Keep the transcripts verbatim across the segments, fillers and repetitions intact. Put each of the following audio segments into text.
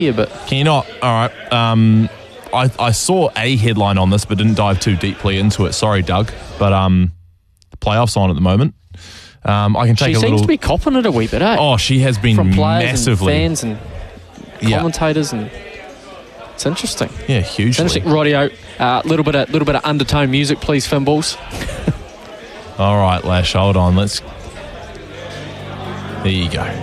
Yeah, but Can you not? All right. Um, I, I saw a headline on this, but didn't dive too deeply into it. Sorry, Doug. But um, the playoffs on at the moment. Um, I can take she a seems little. to be copping it a wee bit, eh? Oh, she has been From players massively. and fans and Yeah. commentators, and it's interesting. Yeah, It's hugely. interesting. Rightio. A uh, little bit of little bit of undertone music, please, Fimballs. All right, Lash. Hold on. Let's. There you go.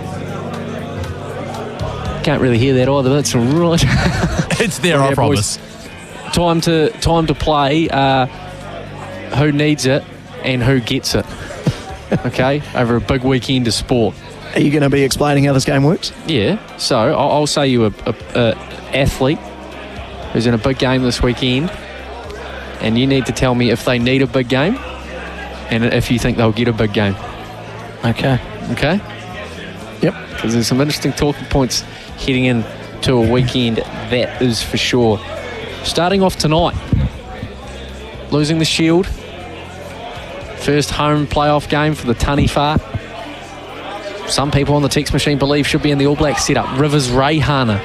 Can't really hear that either. That's right. It's there, Yeah, I promise. boys. Time to time to play. Uh, who needs it and who gets it? Okay, over a big weekend of sport. Are you going to be explaining how this game works? Yeah. So I'll, I'll say you a, a, a athlete who's in a big game this weekend, and you need to tell me if they need a big game, and if you think they'll get a big game. Okay. Okay. Yep. Because there's some interesting talking points heading into a weekend, that is for sure. Starting off tonight, losing the Shield. First home playoff game for the Taniwha. Some people on the text machine believe should be in the All Blacks setup. Rivers Reihana.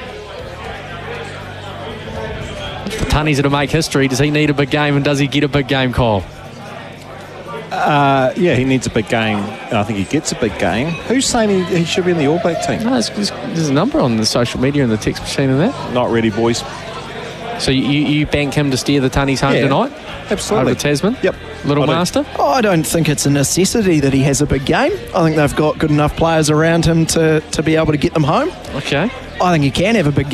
If the Tunnies are to make history, does he need a big game, and does he get a big game, Kyle? Uh, yeah, he needs a big game. I think he gets a big game. Who's saying he, he should be in the All Black team? No, there's, there's, there's a number on the social media and the text machine and that. Not ready, boys. So you, you bank him to steer the Tunnies home Yeah, tonight? absolutely. Over Tasman? Yep. Little I do. Master? Oh, I don't think it's a necessity that he has a big game. I think they've got good enough players around him to, to be able to get them home. Okay. I think he can have a big